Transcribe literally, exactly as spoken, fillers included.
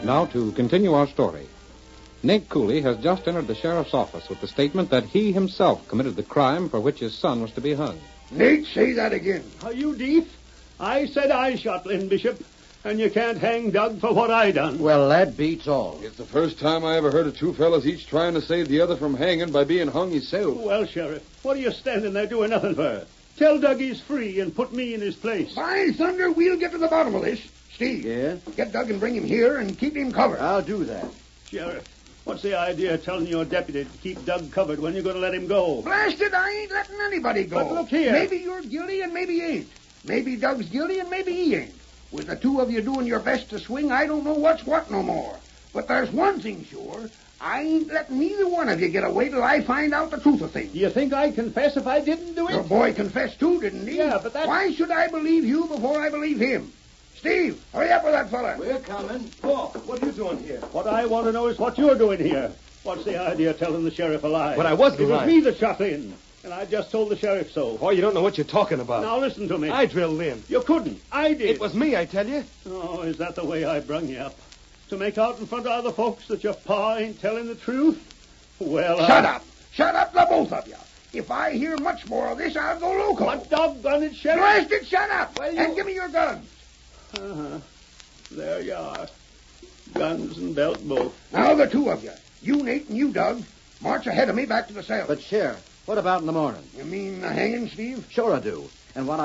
Now to continue our story. Nate Cooley has just entered the sheriff's office with the statement that he himself committed the crime for which his son was to be hung. Nate, say that again. Are you deaf? I said I shot Lynn Bishop, and you can't hang Doug for what I done. Well, that beats all. It's the first time I ever heard of two fellas each trying to save the other from hanging by being hung himself. Well, Sheriff, what are you standing there doing nothing for? Tell Doug he's free and put me in his place. By thunder, we'll get to the bottom of this. Steve. Yeah? Get Doug and bring him here and keep him covered. I'll do that. Sheriff, what's the idea of telling your deputy to keep Doug covered when you're going to let him go? Blasted, I ain't letting anybody go. But look here. Maybe you're guilty and maybe you ain't. Maybe Doug's guilty and maybe he ain't. With the two of you doing your best to swing, I don't know what's what no more. But there's one thing sure. I ain't letting neither one of you get away till I find out the truth of things. Do you think I'd confess if I didn't do it? Your boy confessed too, didn't he? Yeah, but that... Why should I believe you before I believe him? Steve, hurry up with that fella. We're coming. Paul, what are you doing here? What I want to know is what you're doing here. What's the idea of telling the sheriff a lie? But I wasn't It was lying. me that shot Lynn, and I just told the sheriff so. Oh, you don't know what you're talking about. Now listen to me. I drilled Lynn. You couldn't. I did. It was me, I tell you. Oh, is that the way I brung you up? To make out in front of other folks that your pa ain't telling the truth? Well, Shut I... up. Shut up, the both of you. If I hear much more of this, I'll go loco. What doggone it, sheriff? Blasted, shut up. Well, you- And give me your guns. Uh-huh. There you are. Guns and belt both. Now, the two of you. You, Nate, and you, Doug. March ahead of me back to the cell. But, Sheriff, what about in the morning? You mean the hanging, Steve? Sure I do. And what